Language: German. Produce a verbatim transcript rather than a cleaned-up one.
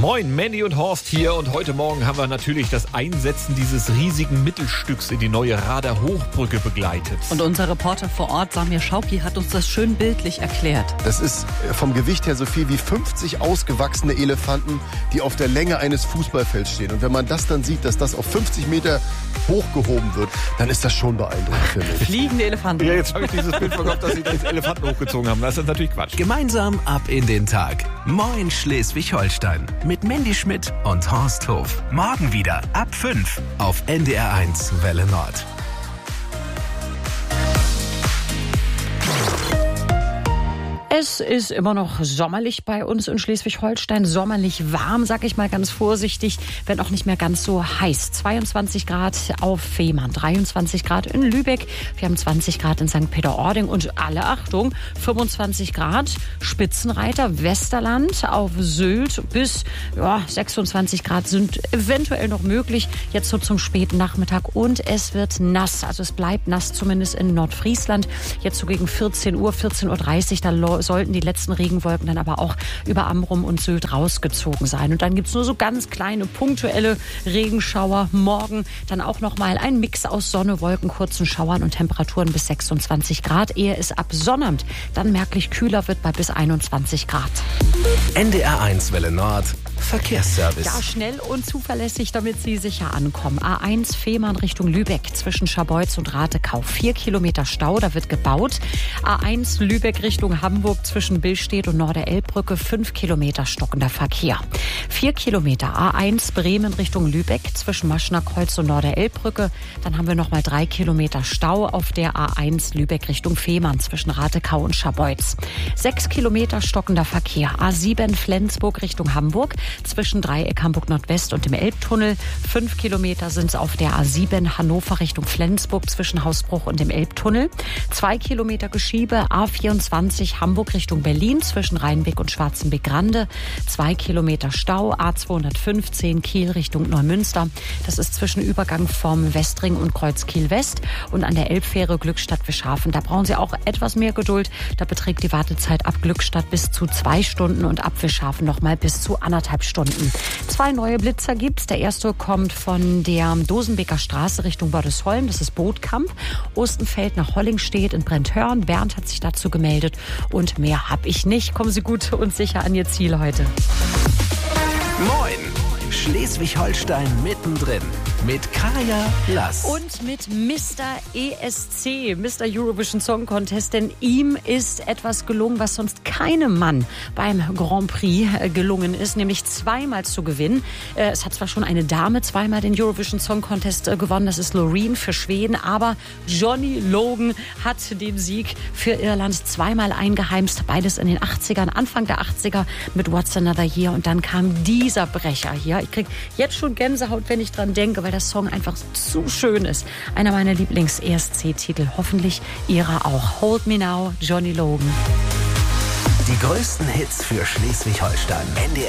Moin, Mandy und Horst hier und heute Morgen haben wir natürlich das Einsetzen dieses riesigen Mittelstücks in die neue Rader Hochbrücke begleitet. Und unser Reporter vor Ort, Samir Schauki, hat uns das schön bildlich erklärt. Das ist vom Gewicht her so viel wie fünfzig ausgewachsene Elefanten, die auf der Länge eines Fußballfelds stehen. Und wenn man das dann sieht, dass das auf fünfzig Meter hochgehoben wird, dann ist das schon beeindruckend, finde ich. Fliegende Elefanten. Ja, jetzt habe ich dieses Bild vom Kopf, dass sie den Elefanten hochgezogen haben. Das ist natürlich Quatsch. Gemeinsam ab in den Tag. Moin Schleswig-Holstein mit Mandy Schmidt und Horst Hof. Morgen wieder ab fünf auf N D R eins Welle Nord. Es ist immer noch sommerlich bei uns in Schleswig-Holstein. Sommerlich warm, sag ich mal ganz vorsichtig, wenn auch nicht mehr ganz so heiß. zweiundzwanzig Grad auf Fehmarn, dreiundzwanzig Grad in Lübeck. Wir haben zwanzig Grad in Sankt Peter-Ording und alle Achtung, fünfundzwanzig Grad Spitzenreiter, Westerland auf Sylt bis ja, sechsundzwanzig Grad sind eventuell noch möglich. Jetzt so zum späten Nachmittag und es wird nass. Also es bleibt nass, zumindest in Nordfriesland. Jetzt so gegen vierzehn Uhr, vierzehn Uhr dreißig, da sollten die letzten Regenwolken dann aber auch über Amrum und Sylt rausgezogen sein. Und dann gibt es nur so ganz kleine punktuelle Regenschauer. Morgen dann auch nochmal ein Mix aus Sonne, Wolken, kurzen Schauern und Temperaturen bis sechsundzwanzig Grad. Ehe es ab Sonnabend dann merklich kühler wird bei bis einundzwanzig Grad. N D R eins Welle Nord Verkehrsservice. Ja, schnell und zuverlässig, damit Sie sicher ankommen. A eins Fehmarn Richtung Lübeck zwischen Scharbeutz und Ratekau. Vier Kilometer Stau, da wird gebaut. A eins Lübeck Richtung Hamburg zwischen Billstedt und Norderelbbrücke. Fünf Kilometer stockender Verkehr. Vier Kilometer A eins Bremen Richtung Lübeck zwischen Maschnerkreuz und Norderelbbrücke. Dann haben wir nochmal drei Kilometer Stau auf der A eins Lübeck Richtung Fehmarn zwischen Ratekau und Scharbeutz. Sechs Kilometer stockender Verkehr. A sieben Flensburg Richtung Hamburg zwischen Dreieck Hamburg Nordwest und dem Elbtunnel. Fünf Kilometer sind es auf der A sieben Hannover Richtung Flensburg zwischen Hausbruch und dem Elbtunnel. Zwei Kilometer Geschiebe. A vierundzwanzig Hamburg Richtung Berlin zwischen Rheinbeck und Schwarzenbeck-Grande. Zwei Kilometer Stau. A zweihundertfünfzehn Kiel Richtung Neumünster. Das ist zwischen Übergang vom Westring und Kreuz Kiel West. Und an der Elbfähre Glückstadt-Wischhafen. Da brauchen Sie auch etwas mehr Geduld. Da beträgt die Wartezeit ab Glückstadt bis zu zwei Stunden und ab Wischhafen nochmal bis zu anderthalb Stunden. Zwei neue Blitzer gibt's. Der erste kommt von der Dosenbeker Straße Richtung Bordesholm. Das ist Bootkamp. Ostenfeld nach Hollingstedt in Brenthörn. Bernd hat sich dazu gemeldet. Und mehr habe ich nicht. Kommen Sie gut und sicher an Ihr Ziel heute. Moin Schleswig-Holstein mittendrin mit Kaya Lass. Und mit Mister E S C, Mister Eurovision Song Contest, denn ihm ist etwas gelungen, was sonst keinem Mann beim Grand Prix gelungen ist, nämlich zweimal zu gewinnen. Es hat zwar schon eine Dame zweimal den Eurovision Song Contest gewonnen, das ist Loreen für Schweden, aber Johnny Logan hat den Sieg für Irland zweimal eingeheimst, beides in den achtzigern, Anfang der achtziger mit What's Another Year und dann kam dieser Brecher hier. Ich krieg jetzt schon Gänsehaut, wenn ich dran denke, weil der Song einfach zu schön ist. Einer meiner Lieblings-E S C-Titel. Hoffentlich Ihrer auch. Hold Me Now, Johnny Logan. Die größten Hits für Schleswig-Holstein.